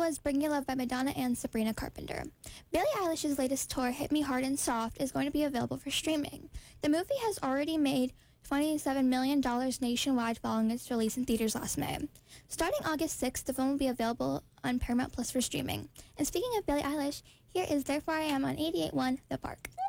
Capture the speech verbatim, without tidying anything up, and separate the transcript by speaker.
Speaker 1: was Bring Your Love by Madonna and Sabrina Carpenter. Billie Eilish's latest tour, Hit Me Hard and Soft, is going to be available for streaming. The movie has already made twenty-seven million dollars nationwide following its release in theaters last May. Starting August sixth, the film will be available on Paramount Plus for streaming. And speaking of Billie Eilish, here is Therefore I Am on eighty-eight point one The Park.